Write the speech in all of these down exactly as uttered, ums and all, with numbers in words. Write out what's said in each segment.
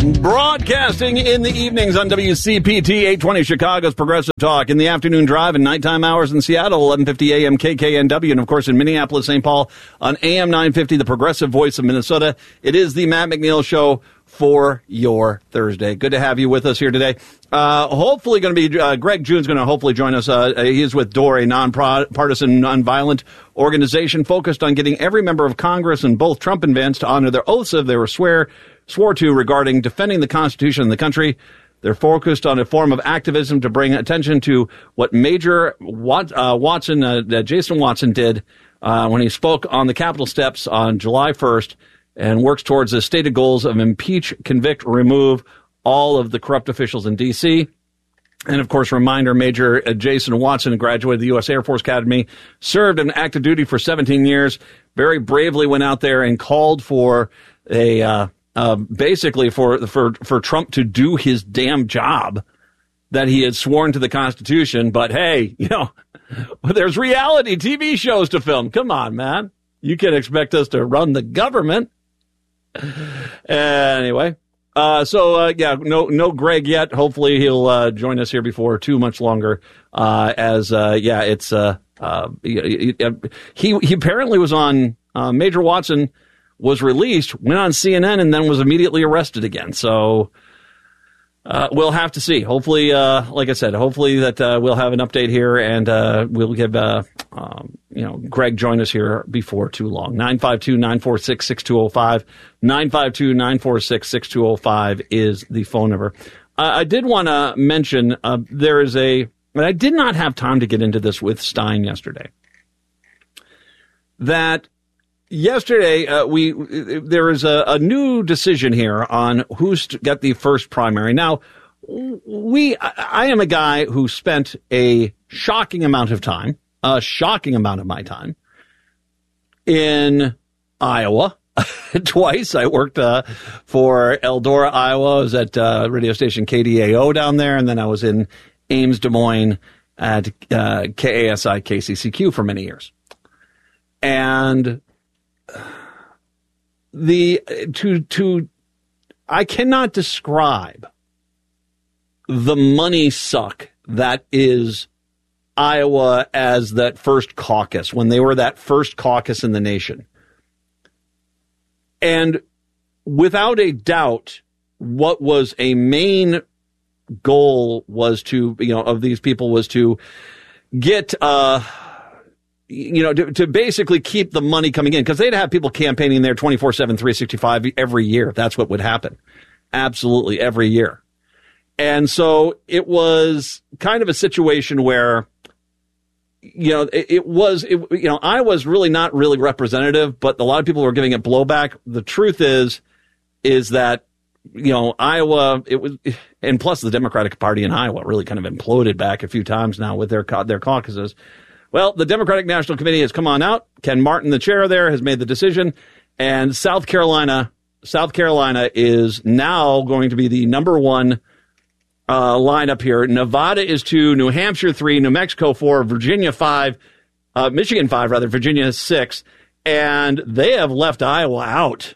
Broadcasting in the evenings on W C P T eight twenty Chicago's Progressive Talk, in the afternoon drive and nighttime hours in Seattle, eleven fifty A M K K N W, and of course in Minneapolis, Saint Paul on A M nine fifty, the Progressive Voice of Minnesota. It is the Matt McNeil Show for your Thursday. Good to have you with us here today. Uh, hopefully going to be, uh, Greg June's going to hopefully join us. Uh, he is with D O R, a nonpartisan, nonviolent organization focused on getting every member of Congress and both Trump and Vance to honor their oaths of they were swear, swore to regarding defending the Constitution and the country. They're focused on a form of activism to bring attention to what Major Wat, uh, Watson, uh, Jason Watson did uh, when he spoke on the Capitol steps on July first, and works towards the stated goals of impeach, convict, remove all of the corrupt officials in D C. And, of course, reminder, Major Jason Watson graduated the U S Air Force Academy, served in active duty for seventeen years, very bravely went out there and called for a uh, uh, basically for, for, for Trump to do his damn job that he had sworn to the Constitution. But, hey, you know, there's reality T V shows to film. Come on, man. You can't expect us to run the government. Anyway, uh, so, uh, yeah, no, no Greg yet. Hopefully he'll, uh, join us here before too much longer. Uh, as, uh, yeah, it's, uh, uh, he, he apparently was on, uh, Major Watson was released, went on C N N, and then was immediately arrested again. So, uh, we'll have to see. Hopefully, uh, like I said, hopefully that, uh, we'll have an update here, and, uh, we'll give, uh, um, you know, Greg join us here before too long. nine five two, nine four six, six two zero five. nine five two, nine four six, six two zero five is the phone number. Uh, I did want to mention, uh, there is a, and I did not have time to get into this with Stein yesterday, that yesterday, uh, we, there is a, a new decision here on who's got the first primary. Now, we, I, I am a guy who spent a shocking amount of time, a shocking amount of my time in Iowa. Twice. I worked, uh, for Eldora, Iowa. I was at, uh, radio station K D A O down there. And then I was in Ames, Des Moines at, uh, K A S I, K C C Q for many years. And the, to, to, I cannot describe the money suck that is Iowa as that first caucus, when they were that first caucus in the nation. And without a doubt, what was a main goal was to, you know, of these people was to get, uh, you know, to, to basically keep the money coming in, because they'd have people campaigning there twenty-four seven, three sixty-five every year. That's what would happen. Absolutely every year. And so it was kind of a situation where, you know, it, it was, it, you know, I was really not really representative, but a lot of people were giving it blowback. The truth is, is that, you know, Iowa, it was, and plus the Democratic Party in Iowa really kind of imploded back a few times now with their, their caucuses. Well, the Democratic National Committee has come on out. Ken Martin, the chair there, has made the decision, and South Carolina, South Carolina is now going to be the number one Uh, lineup here. Nevada is two, New Hampshire three, New Mexico four, Virginia five, uh, Michigan five, rather, Virginia six, and they have left Iowa out.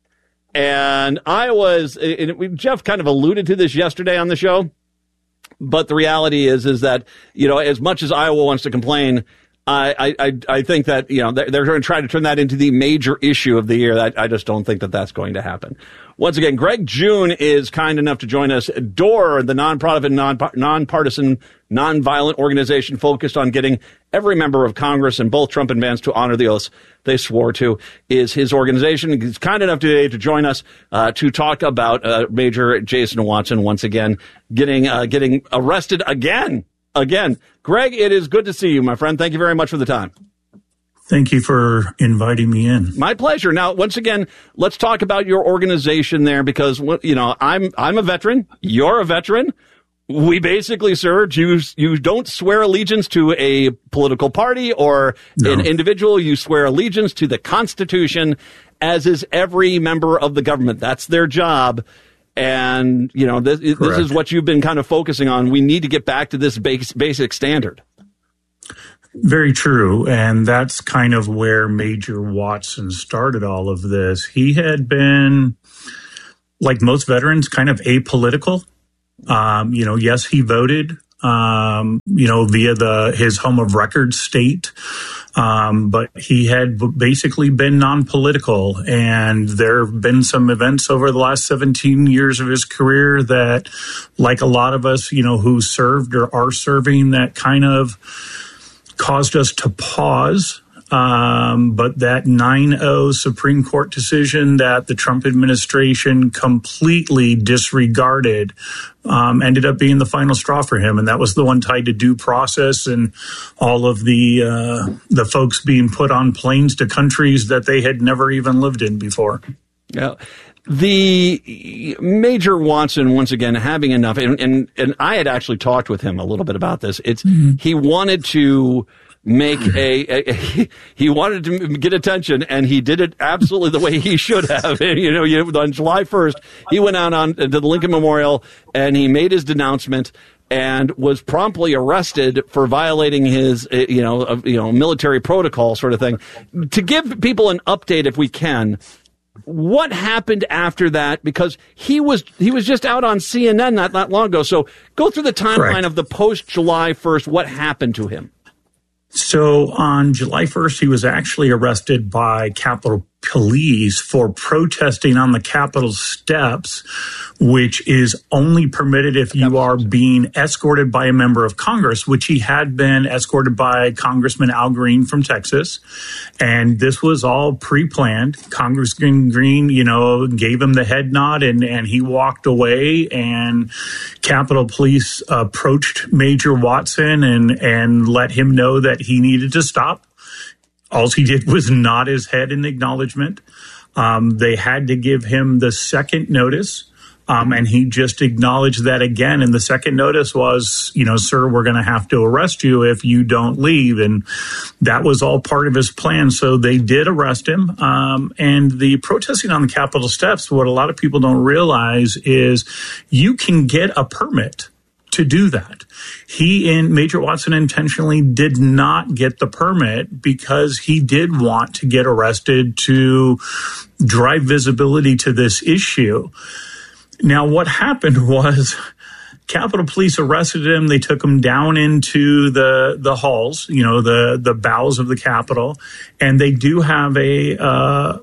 And Iowa is, and we, Jeff kind of alluded to this yesterday on the show, but the reality is, is that, you know, as much as Iowa wants to complain, I, I, I think that, you know, they're, they're going to try to turn that into the major issue of the year. I, I just don't think that that's going to happen. Once again, Greg June is kind enough to join us. D O R, the nonprofit, non, nonpartisan, nonviolent organization focused on getting every member of Congress and both Trump and Vance to honor the oaths they swore to, is his organization. He's kind enough today to join us uh, to talk about uh, Major Jason Watson once again getting uh, getting arrested again. Again, Greg, it is good to see you, my friend. Thank you very much for the time. Thank you for inviting me in. My pleasure. Now, once again, let's talk about your organization there, because, you know, I'm I'm a veteran. You're a veteran. We basically served. You you don't swear allegiance to a political party or no. an individual. You swear allegiance to the Constitution, as is every member of the government. That's their job. And, you know, this, this is what you've been kind of focusing on. We need to get back to this base, basic standard. Very true. And that's kind of where Major Watson started all of this. He had been like most veterans, kind of apolitical. Um, you know, yes, he voted, um, you know, via the his home of record state. Um, but he had basically been non-political, and there have been some events over the last seventeen years of his career that, like a lot of us, you know, who served or are serving, that kind of caused us to pause. Um, but that nine oh Supreme Court decision that the Trump administration completely disregarded um, ended up being the final straw for him. And that was the one tied to due process and all of the uh, the folks being put on planes to countries that they had never even lived in before. Yeah. The Major Watson, once again, having enough, and, and, and I had actually talked with him a little bit about this. It's mm-hmm. He wanted to make a, a, a he wanted to get attention, and he did it absolutely the way he should have. And, you know, you, on July first, he went out on to the Lincoln Memorial and he made his denouncement and was promptly arrested for violating his, you know, uh, you know, military protocol sort of thing. To give people an update, if we can, what happened after that? Because he was he was just out on C N N not not long ago. So go through the timeline Correct. Of the post July first. What happened to him? So on July first, he was actually arrested by Capitol Police for protesting on the Capitol steps, which is only permitted if you are being escorted by a member of Congress, which he had been escorted by Congressman Al Green from Texas. And this was all pre-planned. Congressman Green, you know, gave him the head nod and, and he walked away, and Capitol Police approached Major Watson and, and let him know that he needed to stop. All he did was nod his head in acknowledgement. Um, they had to give him the second notice, um, and he just acknowledged that again. And the second notice was, you know, sir, we're going to have to arrest you if you don't leave. And that was all part of his plan. So they did arrest him. Um, and the protesting on the Capitol steps, what a lot of people don't realize is you can get a permit to do that. He and Major Watson intentionally did not get the permit because he did want to get arrested to drive visibility to this issue. Now, what happened was Capitol Police arrested him. They took him down into the the halls, you know, the the bowels of the Capitol, and they do have a uh,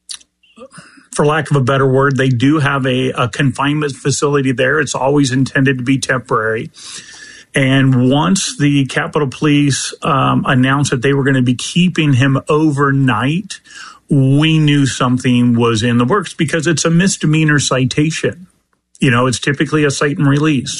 for lack of a better word, they do have a, a confinement facility there. It's always intended to be temporary. And once the Capitol Police um, announced that they were going to be keeping him overnight, we knew something was in the works because it's a misdemeanor citation. You know, it's typically a cite and release.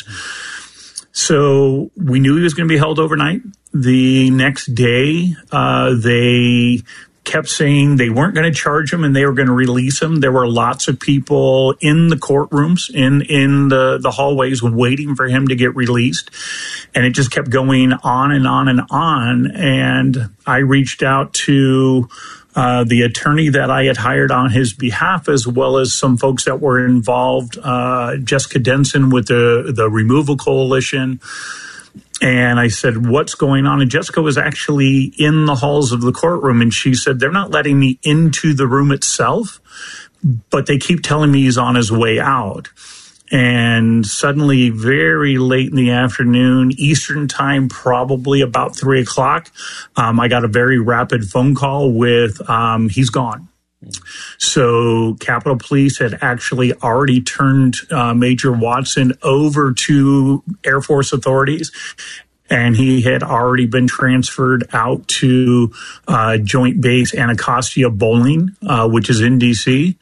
So we knew he was going to be held overnight. The next day, uh, they kept saying they weren't going to charge him and they were going to release him. There were lots of people in the courtrooms, in, in the, the hallways waiting for him to get released. And it just kept going on and on and on. And I reached out to uh, the attorney that I had hired on his behalf, as well as some folks that were involved, uh, Jessica Denson with the, the Removal Coalition. And I said, what's going on? And Jessica was actually in the halls of the courtroom. And she said, they're not letting me into the room itself, but they keep telling me he's on his way out. And suddenly, very late in the afternoon, Eastern time, probably about three o'clock, um, I got a very rapid phone call with, um, he's gone. So Capitol Police had actually already turned uh, Major Watson over to Air Force authorities, and he had already been transferred out to uh, Joint Base Anacostia Bolling, uh, which is in D C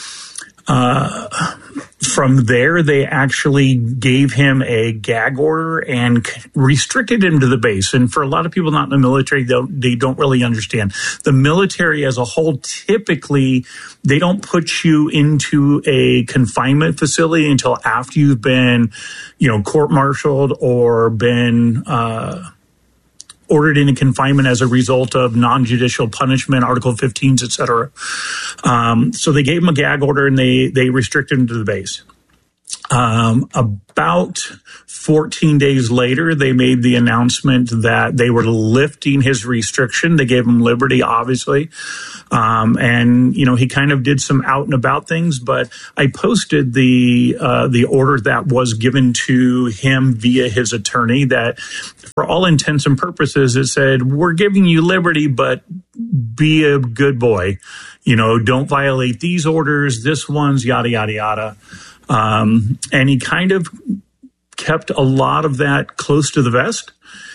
Uh, from there, they actually gave him a gag order and restricted him to the base. And for a lot of people not in the military, they don't, they don't really understand. The military as a whole, typically, they don't put you into a confinement facility until after you've been, you know, court-martialed or been uh ordered into confinement as a result of non-judicial punishment, Article fifteens, et cetera. Um, so they gave him a gag order and they, they restricted him to the base. Um, about fourteen days later, they made the announcement that they were lifting his restriction. They gave him liberty, obviously. Um, and, you know, he kind of did some out and about things, but I posted the, uh, the order that was given to him via his attorney that for all intents and purposes, it said, we're giving you liberty, but be a good boy. You know, don't violate these orders, this one's yada, yada, yada. Um, and he kind of kept a lot of that close to the vest.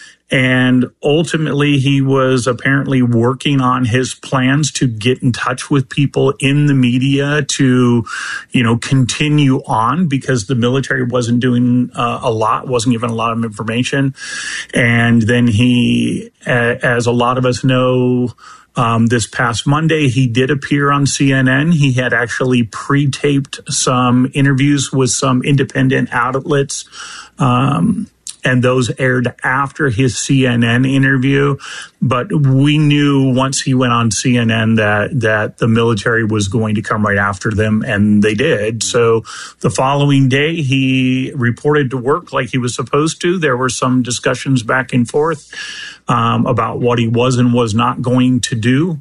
And ultimately, he was apparently working on his plans to get in touch with people in the media to, you know, continue on because the military wasn't doing uh, a lot, wasn't giving a lot of information. And then he, as a lot of us know, Um, this past Monday, he did appear on C N N. He had actually pre-taped some interviews with some independent outlets, um, and those aired after his C N N interview. But we knew once he went on C N N that that the military was going to come right after them, and they did. So the following day, he reported to work like he was supposed to. There were some discussions back and forth um, about what he was and was not going to do.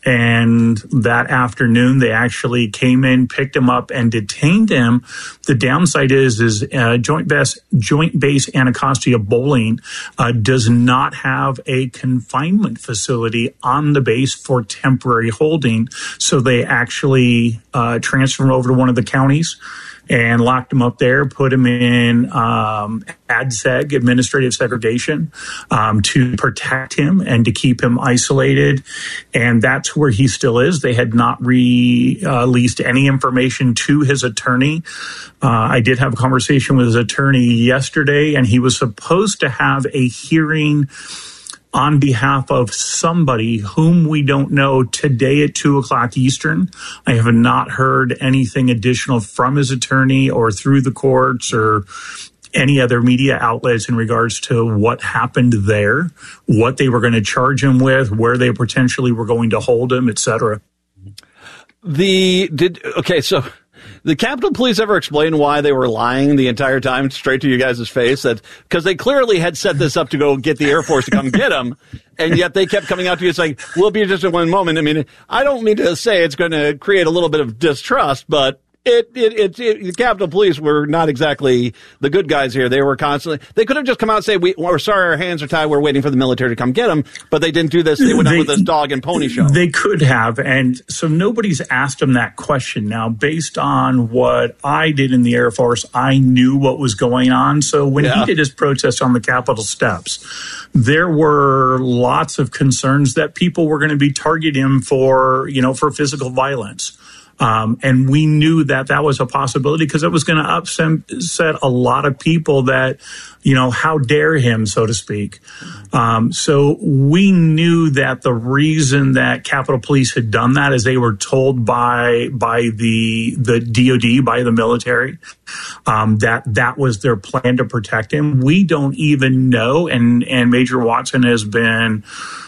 And that afternoon, they actually came in, picked him up, and detained him. The downside is, is uh, Joint Base Joint Base Anacostia Bolling uh, does not have a confinement facility on the base for temporary holding. So they actually uh, transferred him over to one of the counties and locked him up there, put him in um, ADSEG, administrative segregation, um, to protect him and to keep him isolated. And that's where he still is. They had not re, uh, released any information to his attorney. Uh, I did have a conversation with his attorney yesterday, and he was supposed to have a hearing on behalf of somebody whom we don't know today at two o'clock Eastern. I have not heard anything additional from his attorney or through the courts or any other media outlets in regards to what happened there, what they were going to charge him with, where they potentially were going to hold him, et cetera. The did okay, so the Capitol Police ever explain why they were lying the entire time straight to you guys' face? That because they clearly had set this up to go get the Air Force to come get them, and yet they kept coming out to you saying, we'll be just in one moment. I mean, I don't mean to say it's going to create a little bit of distrust, but It, it, it, it, the Capitol Police were not exactly the good guys here. They were constantly, they could have just come out and say, we, we're sorry, our hands are tied, we're waiting for the military to come get them, but they didn't do this. They went out with this dog and pony show. They could have, and so nobody's asked them that question. Now, based on what I did in the Air Force, I knew what was going on. So when yeah. he did his protest on the Capitol steps, there were lots of concerns that people were going to be targeting him for, you know, for physical violence. Um, and we knew that that was a possibility because it was going to upset a lot of people that, you know, how dare him, so to speak. Um, so we knew that the reason that Capitol Police had done that is they were told by by the the D O D, by the military, um, that that was their plan to protect him. We don't even know, and, and Major Watson has been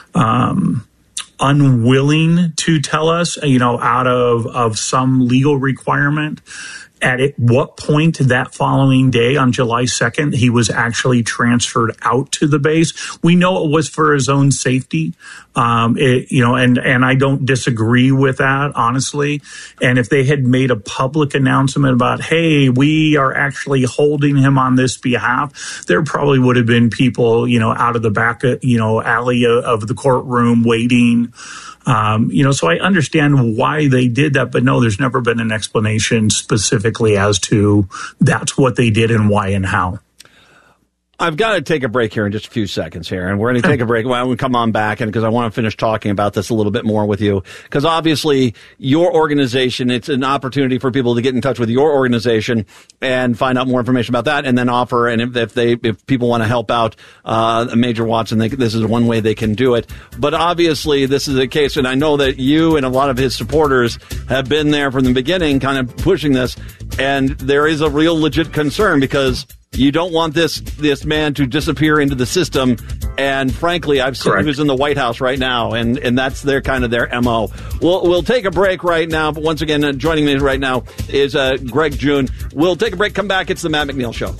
Um, unwilling to tell us, you know, out of, of some legal requirement, at it, what point that following day on July second, he was actually transferred out to the base. We know it was for his own safety, um, it, you know, and, and I don't disagree with that, honestly. And if they had made a public announcement about, hey, we are actually holding him on this behalf, there probably would have been people, you know, out of the back, you know, alley of the courtroom waiting. Um, you know, so I understand why they did that, but no, there's never been an explanation specifically as to that's what they did and why and how. I've got to take a break here in just a few seconds here, and we're going to take a break. Well, we come on back, and because I want to finish talking about this a little bit more with you, because obviously your organization, it's an opportunity for people to get in touch with your organization and find out more information about that, and then offer. And if, if they, if people want to help out uh, Major Watson, they, this is one way they can do it. But obviously, this is a case, and I know that you and a lot of his supporters have been there from the beginning, kind of pushing this, and there is a real legit concern because you don't want this this man to disappear into the system And frankly, I've seen Correct. who's in the White House right now, and, and that's their kind of their M O. We'll, we'll take a break right now. But once again, uh, joining me right now is uh, Greg June. We'll take a break, come back. It's the Matt McNeil Show.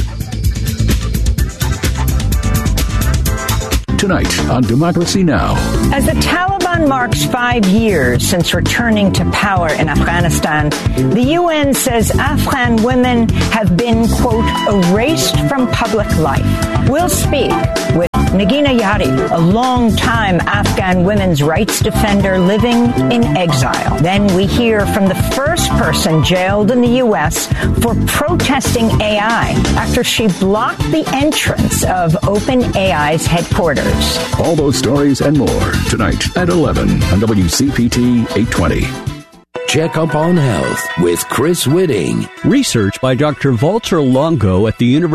Tonight on Democracy Now! As the Taliban marks five years since returning to power in Afghanistan, the U N says Afghan women have been, quote, erased from public life. We'll speak with Nagina Yari, a longtime Afghan women's rights defender living in exile. Then we hear from the first person jailed in the U S for protesting A I after she blocked the entrance of OpenAI's headquarters. All those stories and more tonight at eleven on W C P T eight twenty. Check Up on Health with Chris Whitting. Research by Doctor Walter Longo at the University